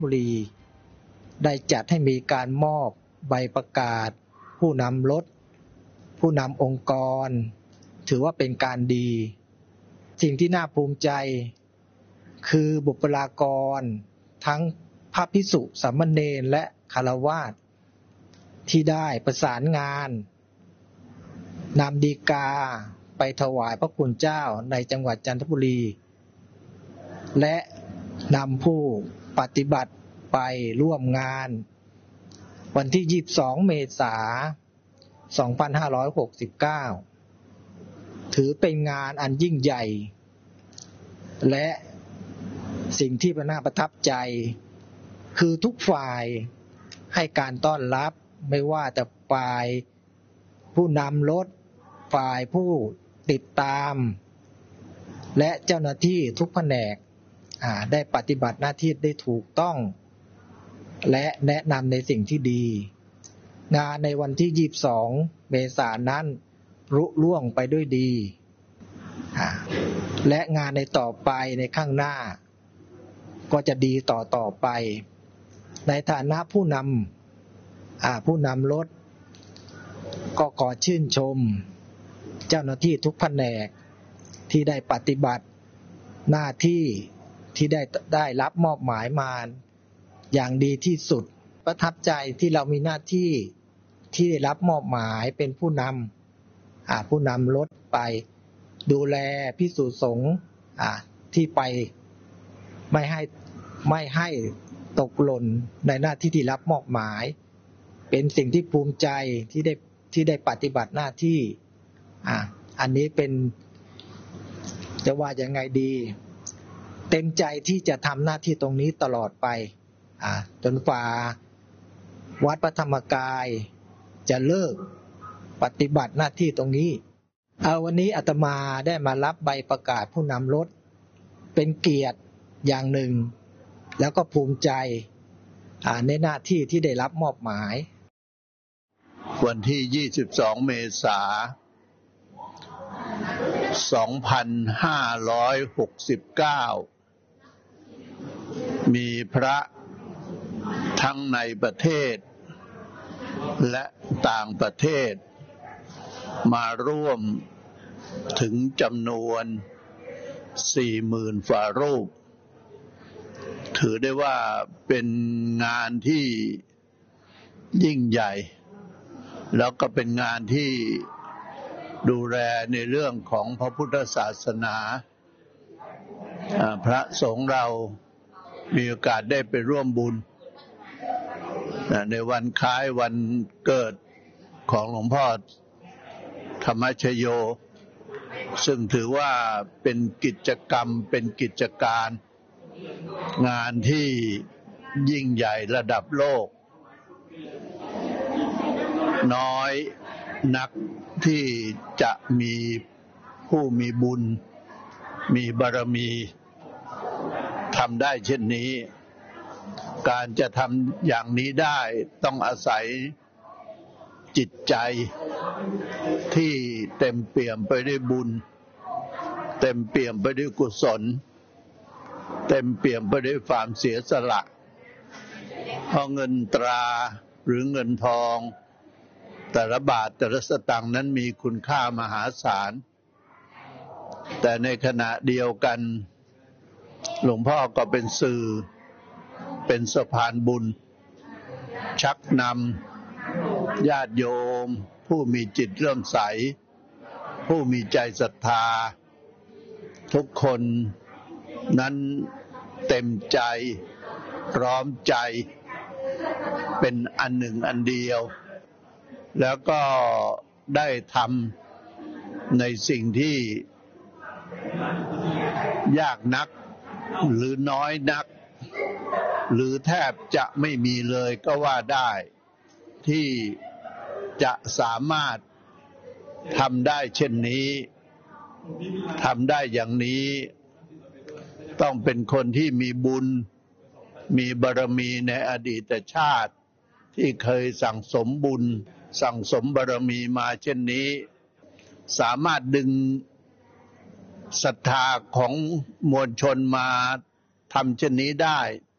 บุรีได้จัดให้มีการมอบใบประกาศผู้นำรถผู้นำองค์กรถือว่าเป็นการดีสิ่งที่น่าภูมิใจคือบุคลากรทั้งพระภิกษุสามเณรและฆราวาสที่ได้ประสานงานนำฎีกาไปถวายพระคุณเจ้าในจังหวัดจันทบุรีและนำผู้ปฏิบัติไปร่วมงานวันที่22เมษายน2569ถือเป็นงานอันยิ่งใหญ่และสิ่งที่น่าประทับใจคือทุกฝ่ายให้การต้อนรับไม่ว่าแต่ฝ่ายผู้นำรถฝ่ายผู้ติดตามและเจ้าหน้าที่ทุกแผนกได้ปฏิบัติหน้าที่ได้ถูกต้องและแนะนำในสิ่งที่ดีงานในวันที่22เมษายนนั้นรุ่งร่วงไปด้วยดีและงานในต่อไปในข้างหน้าก็จะดีต่อไปในฐานะผู้นำรถก็ขอชื่นชมเจ้าหน้าที่ทุกแผนกที่ได้ปฏิบัติหน้าที่ที่ได้รับมอบหมายมาอย่างดีที่สุดประทับใจที่เรามีหน้าที่ที่ได้รับมอบหมายเป็นผู้นำรถไปดูแลภิกษุสงฆ์ที่ไปไม่ให้ตกหล่นในหน้าที่ที่รับมอบหมายเป็นสิ่งที่ภูมิใจที่ได้ปฏิบัติหน้าที่อันนี้เป็นจะว่ายังไงดีเต็มใจที่จะทำหน้าที่ตรงนี้ตลอดไปจนฝ่าวัดพระธรรมกายจะเลิกปฏิบัติหน้าที่ตรงนี้วันนี้อาตมาได้มารับใบประกาศผู้นำรถเป็นเกียรติอย่างหนึ่งแล้วก็ภูมิใจในหน้าที่ที่ได้รับมอบหมายวันที่22เมษายน2569มีพระทั้งในประเทศและต่างประเทศมาร่วมถึงจำนวน 40,000 ฝ่ารูปถือได้ว่าเป็นงานที่ยิ่งใหญ่แล้วก็เป็นงานที่ดูแลในเรื่องของพระพุทธศาสนาพระสงฆ์เรามีโอกาสได้ไปร่วมบุญในวันคล้ายวันเกิดของหลวงพ่อธรรมชโยซึ่งถือว่าเป็นกิจกรรมเป็นกิจการงานที่ยิ่งใหญ่ระดับโลกน้อยนักที่จะมีผู้มีบุญมีบารมีทำได้เช่นนี้การจะทำอย่างนี้ได้ต้องอาศัยจิตใจที่เต็มเปี่ยมไปด้วยบุญเต็มเปี่ยมไปด้วยกุศลเต็มเปี่ยมไปด้วยความเสียสละเพราะเงินตราหรือเงินทองแต่ละบาทแต่ละสตางค์นั้นมีคุณค่ามหาศาลแต่ในขณะเดียวกันหลวงพ่อก็เป็นสื่อเป็นสะพานบุญชักนำญาติโยมผู้มีจิตเลื่อมใสผู้มีใจศรัทธาทุกคนนั้นเต็มใจพร้อมใจเป็นอันหนึ่งอันเดียวแล้วก็ได้ทำในสิ่งที่ยากนักหรือน้อยนักหรือแทบจะไม่มีเลยก็ว่าได้ที่จะสามารถทำได้เช่นนี้ทำได้อย่างนี้ต้องเป็นคนที่มีบุญมีบารมีในอดีตชาติที่เคยสั่งสมบุญสั่งสมบารมีมาเช่นนี้สามารถดึงศรัทธาของมวลชนมาทำเช่นนี้ได้